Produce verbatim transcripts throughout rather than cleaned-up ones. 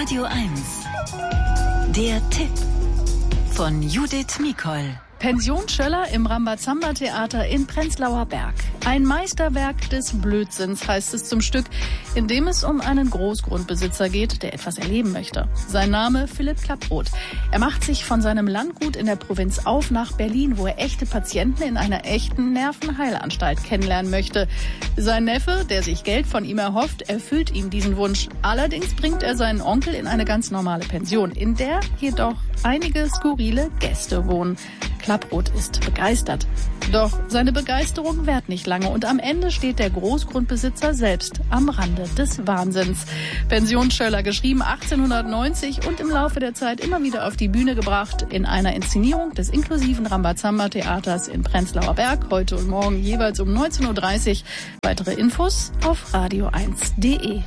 Radio eins. Der Tipp von Judith Mikol. Pension Schöller im Rambazamba-Theater in Prenzlauer Berg. Ein Meisterwerk des Blödsinns heißt es zum Stück, in dem es um einen Großgrundbesitzer geht, der etwas erleben möchte. Sein Name Philipp Klapproth. Er macht sich von seinem Landgut in der Provinz auf nach Berlin, wo er echte Patienten in einer echten Nervenheilanstalt kennenlernen möchte. Sein Neffe, der sich Geld von ihm erhofft, erfüllt ihm diesen Wunsch. Allerdings bringt er seinen Onkel in eine ganz normale Pension, in der jedoch einige skurrile Gäste wohnen. Klapproth ist begeistert. Doch seine Begeisterung währt nicht lange und am Ende steht der Großgrundbesitzer selbst am Rande des Wahnsinns. Pension Schöller, geschrieben achtzehnhundertneunzig und im Laufe der Zeit immer wieder auf die Bühne gebracht in einer Inszenierung des inklusiven Rambazamba-Theaters in Prenzlauer Berg, heute und morgen jeweils um neunzehn Uhr dreißig. Weitere Infos auf radio eins punkt de.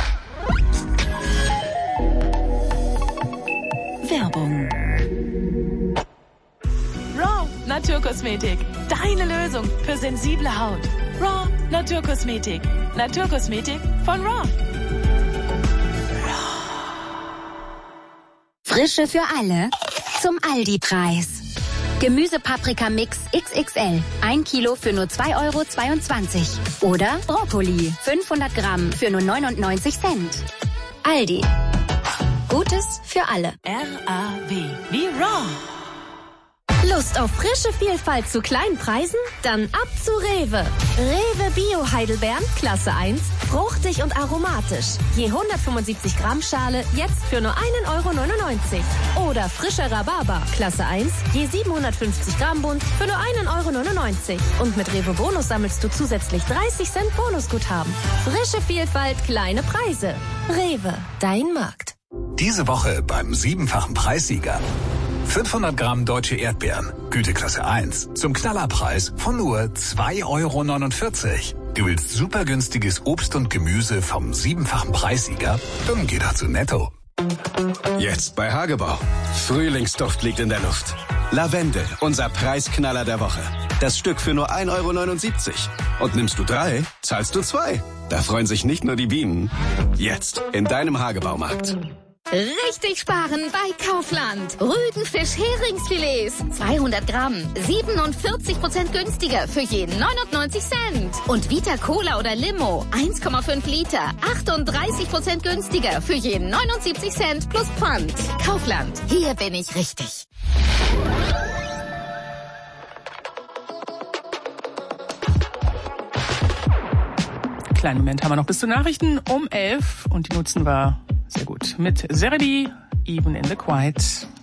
Werbung. Raw Naturkosmetik. Deine Lösung für sensible Haut. Raw Naturkosmetik. Naturkosmetik von Raw. Frische für alle zum Aldi-Preis. Gemüsepaprika-Mix X X L. Ein Kilo für nur zwei Euro zweiundzwanzig. Oder Brokkoli. fünfhundert Gramm für nur neunundneunzig Cent. Aldi. Gutes für alle. R A W wie Raw. Lust auf frische Vielfalt zu kleinen Preisen? Dann ab zu Rewe. Rewe Bio Heidelbeeren, Klasse eins, fruchtig und aromatisch. Je hundertfünfundsiebzig Gramm Schale, jetzt für nur ein Euro neunundneunzig. Oder frischer Rhabarber, Klasse eins, je siebenhundertfünfzig Gramm Bund, für nur ein Euro neunundneunzig. Und mit Rewe Bonus sammelst du zusätzlich dreißig Cent Bonusguthaben. Frische Vielfalt, kleine Preise. Rewe, dein Markt. Diese Woche beim siebenfachen Preissieger. fünfhundert Gramm deutsche Erdbeeren, Güteklasse eins, zum Knallerpreis von nur zwei Euro neunundvierzig. Du willst super günstiges Obst und Gemüse vom siebenfachen Preissieger? Dann geh doch zu Netto. Jetzt bei Hagebau. Frühlingsduft liegt in der Luft. Lavendel, unser Preisknaller der Woche. Das Stück für nur ein Euro neunundsiebzig. Und nimmst du drei, zahlst du zwei. Da freuen sich nicht nur die Bienen. Jetzt in deinem Hagebaumarkt. Richtig sparen bei Kaufland. Rügenfisch Heringsfilets. zweihundert Gramm. siebenundvierzig Prozent günstiger für jeden neunundneunzig Cent. Und Vita Cola oder Limo. eins Komma fünf Liter. achtunddreißig Prozent günstiger für jeden neunundsiebzig Cent plus Pfand. Kaufland. Hier bin ich richtig. Kleinen Moment haben wir noch bis zu Nachrichten um elf und die nutzen wir sehr gut mit Seredi, Even in the Quiet.